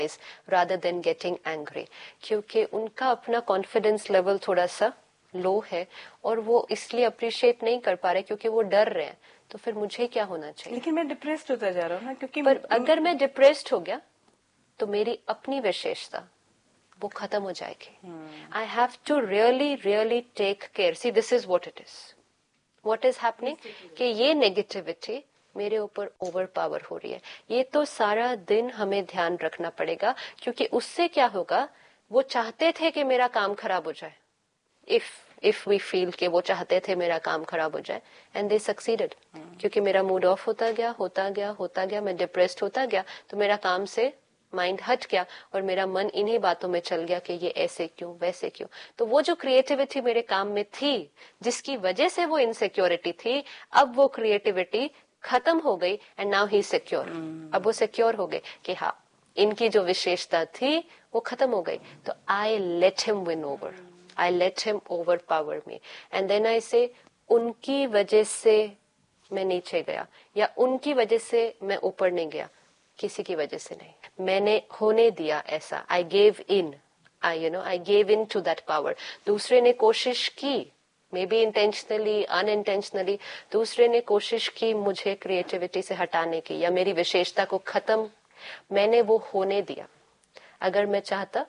rather than getting angry, क्योंकि उनका अपना कॉन्फिडेंस लेवल थोड़ा सा लो है और वो इसलिए अप्रिशिएट नहीं कर पा रहे क्योंकि वो डर रहे हैं। तो फिर मुझे क्या होना चाहिए? लेकिन मैं डिप्रेस्ड होता जा रहा हूँ ना, क्योंकि पर अगर मैं डिप्रेस्ड हो गया तो मेरी अपनी विशेषता वो खत्म हो जाएगी। I have to really take care. See this is what it is, what is happening कि ये नेगेटिविटी मेरे ऊपर ओवर पावर हो रही है। ये तो सारा दिन हमें ध्यान रखना पड़ेगा, क्योंकि उससे क्या होगा, वो चाहते थे कि मेरा काम खराब हो जाए। इफ वी फील कि वो चाहते थे मेरा काम खराब हो जाए, एंड दे सक्सीडेड, क्योंकि मेरा मूड ऑफ होता गया, मैं डिप्रेस्ड होता गया, तो मेरा काम से माइंड हट गया और मेरा मन इन्हीं बातों में चल गया कि ये ऐसे क्यों वैसे क्यों। तो वो जो क्रिएटिविटी मेरे काम में थी, जिसकी वजह से वो इनसिक्योरिटी थी, अब वो क्रिएटिविटी खत्म हो गई एंड नाउ ही सिक्योर। अब वो सिक्योर हो गए कि हाँ, इनकी जो विशेषता थी वो खत्म हो गई। तो I let him win over, I let him over power me, and then I से उनकी वजह से मैं नीचे गया या उनकी वजह से मैं ऊपर नहीं गया, किसी की वजह से नहीं, मैंने होने दिया ऐसा। I gave in, I gave in to that power. दूसरे ने कोशिश की, मे बी इंटेंशनली अनइंटेंशनली, दूसरे ने कोशिश की मुझे क्रिएटिविटी से हटाने की या मेरी विशेषता को खत्म, मैंने वो होने दिया। अगर मैं चाहता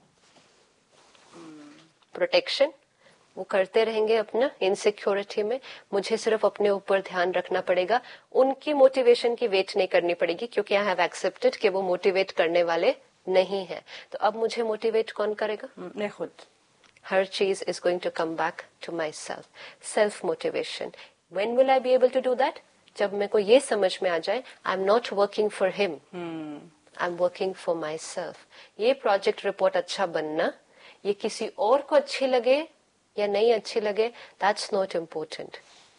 प्रोटेक्शन, वो करते रहेंगे अपना इनसिक्योरिटी में, मुझे सिर्फ अपने ऊपर ध्यान रखना पड़ेगा, उनकी मोटिवेशन की वेट नहीं करनी पड़ेगी, क्योंकि आई हैव एक्सेप्टेड कि वो मोटिवेट करने वाले नहीं है। तो अब मुझे मोटिवेट कौन करेगा? मैं खुद। हर चीज is going to come back to my self, self motivation. When will I be able to do that? जब मेरे को ये समझ में आ जाए I am not working for him, I am working for my self. ये प्रोजेक्ट रिपोर्ट अच्छा बनना, ये किसी और को अच्छी लगे या नहीं अच्छी लगे, that's not important.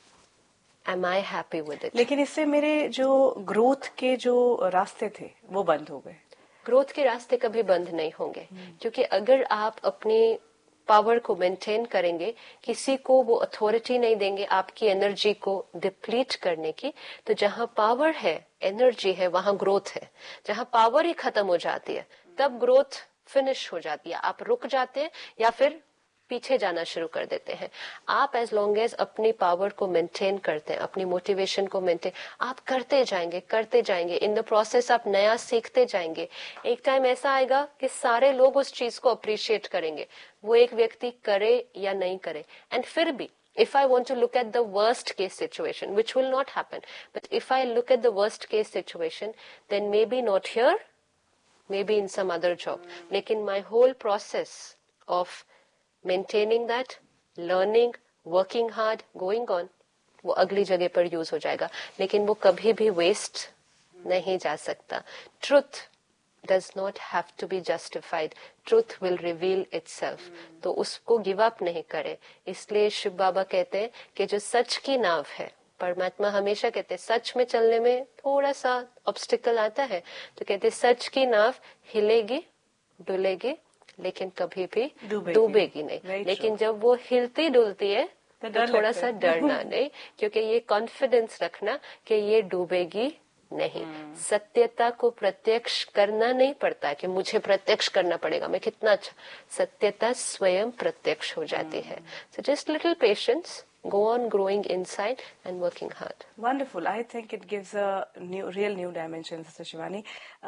M I happy with it? लेकिन इससे मेरे जो ग्रोथ के जो रास्ते थे वो बंद हो गए। ग्रोथ के रास्ते कभी बंद नहीं होंगे, क्योंकि अगर आप अपनी पावर को मेंटेन करेंगे, किसी को वो अथॉरिटी नहीं देंगे आपकी एनर्जी को डिप्लीट करने की, तो जहां पावर है, एनर्जी है, वहां ग्रोथ है। जहां पावर ही खत्म हो जाती है, तब ग्रोथ फिनिश हो जाती है, आप रुक जाते हैं या फिर पीछे जाना शुरू कर देते हैं। आप एज लॉन्ग एज अपनी पावर को मेंटेन करते हैं, अपनी मोटिवेशन को मेंटेन आप करते जाएंगे, इन द प्रोसेस आप नया सीखते जाएंगे। एक टाइम ऐसा आएगा कि सारे लोग उस चीज को अप्रिशिएट करेंगे, वो एक व्यक्ति करे या नहीं करे। एंड फिर भी if I want to look at the worst case situation, which will not happen, but if I look at the worst case situation, then maybe not here, maybe in some other job, लेकिन my whole process of maintaining that, learning, working hard, going on, वो अगली जगह पर use हो जाएगा, लेकिन वो कभी भी वेस्ट नहीं जा सकता। Truth does not have to be justified, truth will reveal itself। तो उसको गिव अप नहीं करे। इसलिए शिव बाबा कहते हैं कि जो सच की नाव है, परमात्मा हमेशा कहते हैं सच में चलने में थोड़ा सा ऑब्स्टिकल आता है, तो कहते हैं सच की नाव हिलेगी डुलेगी लेकिन कभी भी डूबेगी नहीं। लेकिन जब वो हिलती डुलती है तो थोड़ा सा डरना नहीं, क्योंकि ये कॉन्फिडेंस रखना कि ये डूबेगी नहीं। सत्यता को प्रत्यक्ष करना नहीं पड़ता कि मुझे प्रत्यक्ष करना पड़ेगा, मैं कितना अच्छा, सत्यता स्वयं प्रत्यक्ष हो जाती है। So just little patience, go on growing inside and working hard. Wonderful. I think it gives a real new dimension, Sister Shivani.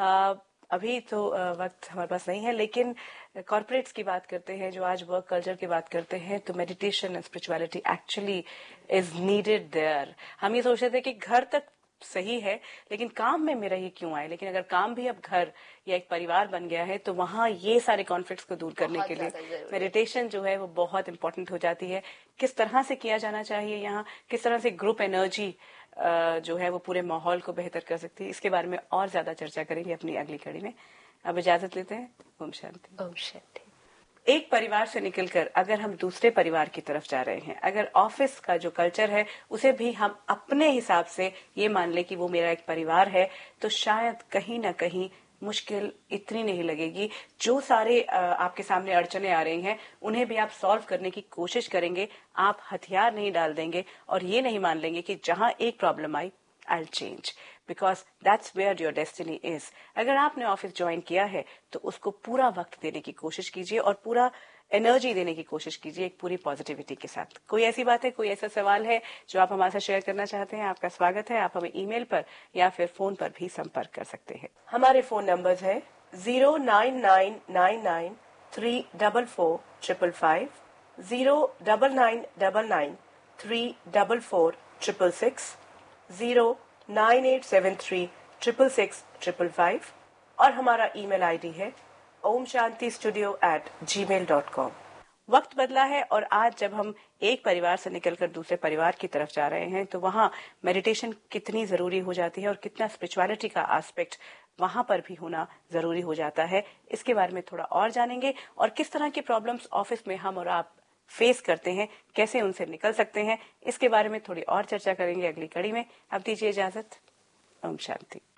अभी तो वक्त हमारे पास नहीं है, लेकिन कॉर्पोरेट्स की बात करते हैं, जो आज वर्क कल्चर की बात करते हैं, तो meditation and spirituality actually is needed there. हम ये सोचते थे कि घर तक सही है, लेकिन काम में मेरा ये क्यों आए। लेकिन अगर काम भी अब घर या एक परिवार बन गया है, तो वहाँ ये सारे कॉन्फ्लिक्ट्स को दूर करने के लिए मेडिटेशन जो है वो बहुत इंपॉर्टेंट हो जाती है। किस तरह से किया जाना चाहिए, यहाँ किस तरह से ग्रुप एनर्जी जो है वो पूरे माहौल को बेहतर कर सकती है, इसके बारे में और ज्यादा चर्चा करेंगे अपनी अगली कड़ी में। अब इजाजत लेते हैं। ओम शांति। ओम शांति। एक परिवार से निकलकर अगर हम दूसरे परिवार की तरफ जा रहे हैं, अगर ऑफिस का जो कल्चर है उसे भी हम अपने हिसाब से ये मान ले कि वो मेरा एक परिवार है, तो शायद कहीं ना कहीं मुश्किल इतनी नहीं लगेगी। जो सारे आपके सामने अड़चने आ रही हैं उन्हें भी आप सॉल्व करने की कोशिश करेंगे। आप हथियार नहीं डाल देंगे और ये नहीं मान लेंगे कि जहां एक problem I I will change. Because that's where your destiny is. अगर आपने ऑफिस ज्वाइन किया है तो उसको पूरा वक्त देने की कोशिश कीजिए और पूरा एनर्जी देने की कोशिश कीजिए, एक पूरी पॉजिटिविटी के साथ। कोई ऐसी बात है, कोई ऐसा सवाल है जो आप हमारे साथ शेयर करना चाहते हैं, आपका स्वागत है। आप हमें ईमेल पर या फिर फोन पर भी संपर्क कर सकते हैं। हमारे फोन नंबर्स है 09999344555, 09999344666, 09873666555 और हमारा ईमेल आईडी है omshantistudio@gmail.com। वक्त बदला है और आज जब हम एक परिवार से निकलकर दूसरे परिवार की तरफ जा रहे हैं तो वहाँ मेडिटेशन कितनी जरूरी हो जाती है और कितना स्पिरिचुअलिटी का एस्पेक्ट वहां पर भी होना जरूरी हो जाता है, इसके बारे में थोड़ा और जानेंगे। और किस तरह की प्रॉब्लम्स ऑफिस में हम और आप फेस करते हैं, कैसे उनसे निकल सकते हैं, इसके बारे में थोड़ी और चर्चा करेंगे अगली कड़ी में। अब दीजिए इजाजत। ओम शांति।